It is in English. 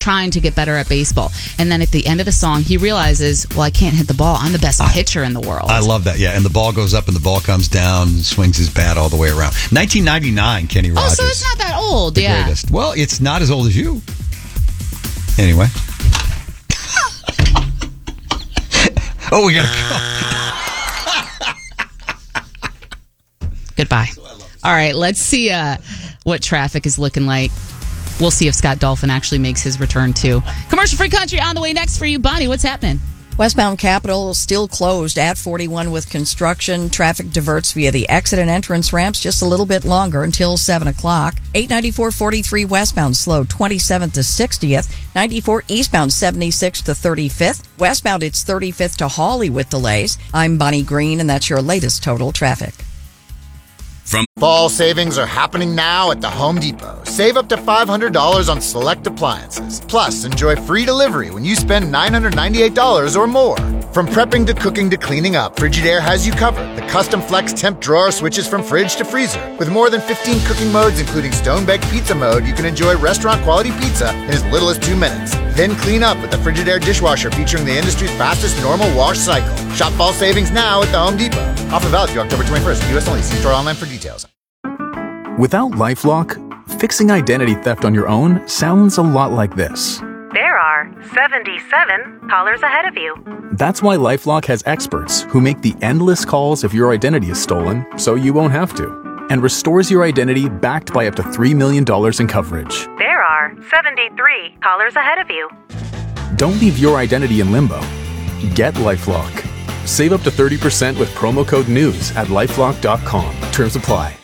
trying to get better at baseball. And then at the end of the song, he realizes, well, I can't hit the ball. I'm the best pitcher in the world. I love that, yeah. And the ball goes up and the ball comes down and swings his bat all the way around. 1999, Kenny Rogers. Oh, so it's not that old, the greatest. Well, it's not as old as you. Anyway. Oh, we gotta go. Goodbye. All right, let's see what traffic is looking like. We'll see if Scott Dolphin actually makes his return, too. Commercial Free Country on the way next for you. Bonnie, what's happening? Westbound Capitol still closed at 41 with construction. Traffic diverts via the exit and entrance ramps just a little bit longer until 7 o'clock. 894 43 westbound slow 27th to 60th. 94 eastbound 76th to 35th. Westbound it's 35th to Hawley with delays. I'm Bonnie Green, and that's your latest total traffic. Fall savings are happening now at the Home Depot. Save up to $500 on select appliances. Plus, enjoy free delivery when you spend $998 or more. From prepping to cooking to cleaning up, Frigidaire has you covered. The custom flex temp drawer switches from fridge to freezer. With more than 15 cooking modes, including stone-baked pizza mode, you can enjoy restaurant-quality pizza in as little as 2 minutes. Then clean up with the Frigidaire dishwasher featuring the industry's fastest normal wash cycle. Shop fall savings now at the Home Depot. Offer valid through October 21st. U.S. only. See store online for details. Without LifeLock, fixing identity theft on your own sounds a lot like this. There are 77 callers ahead of you. That's why LifeLock has experts who make the endless calls if your identity is stolen so you won't have to, and restores your identity backed by up to $3 million in coverage. There are 73 callers ahead of you. Don't leave your identity in limbo. Get LifeLock. Save up to 30% with promo code NEWS at LifeLock.com. Terms apply.